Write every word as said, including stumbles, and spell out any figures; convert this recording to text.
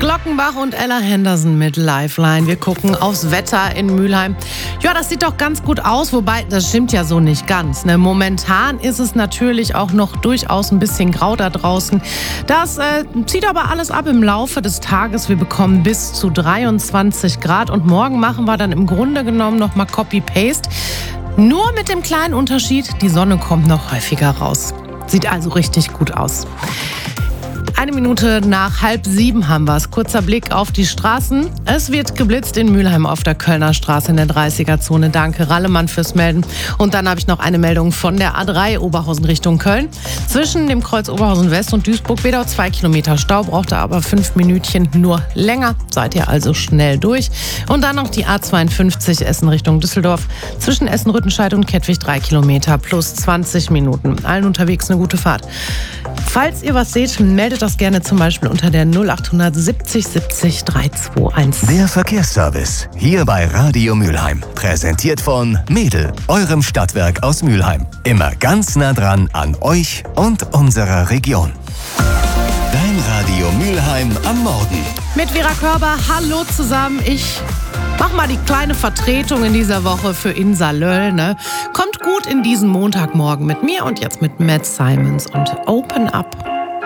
Glockenbach und Ella Henderson mit Lifeline. Wir gucken aufs Wetter in Mülheim. Ja, das sieht doch ganz gut aus, wobei das stimmt ja so nicht ganz. Ne? Momentan ist es natürlich auch noch durchaus ein bisschen grau da draußen. Das äh, zieht aber alles ab im Laufe des Tages. Wir bekommen bis zu dreiundzwanzig Grad und morgen machen wir dann im Grunde genommen nochmal Copy-Paste. Nur mit dem kleinen Unterschied, die Sonne kommt noch häufiger raus. Sieht also richtig gut aus. Eine Minute nach halb sieben haben wir es. Kurzer Blick auf die Straßen. Es wird geblitzt in Mülheim auf der Kölner Straße in der dreißiger-Zone. Danke, Rallemann, fürs Melden. Und dann habe ich noch eine Meldung von der A drei Oberhausen Richtung Köln. Zwischen dem Kreuz Oberhausen West und Duisburg-Wedau zwei Kilometer Stau. Braucht ihr aber fünf Minütchen nur länger. Seid ihr also schnell durch. Und dann noch die A zweiundfünfzig Essen Richtung Düsseldorf. Zwischen Essen-Rüttenscheid und Kettwig drei Kilometer plus zwanzig Minuten. Allen unterwegs eine gute Fahrt. Falls ihr was seht, meldet das gerne zum Beispiel unter der null acht siebzig siebzig drei zwei eins. Der Verkehrsservice hier bei Radio Mülheim. Präsentiert von Mädel, eurem Stadtwerk aus Mülheim. Immer ganz nah dran an euch und unserer Region. Dein Radio Mülheim am Morgen. Mit Vera Körber, hallo zusammen. Ich mach mal die kleine Vertretung in dieser Woche für Insa Löll. Ne? Kommt gut in diesen Montagmorgen mit mir und jetzt mit Matt Simons und Open Up.